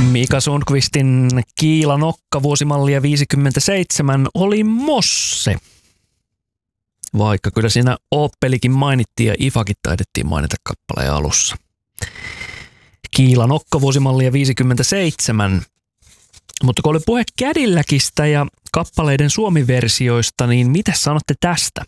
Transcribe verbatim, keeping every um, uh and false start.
Mika Sundqvistin Kiila Nokka vuosimallia viisikymmentäseitsemän oli mosse. Vaikka kyllä siinä Opelikin mainittiin ja Ifakin taidettiin mainita kappaleen alussa. Kiila Nokka vuosimallia viisikymmentäseitsemän. Mutta kun oli puhe Cadillacista ja kappaleiden suomiversioista, niin mitä sanotte tästä?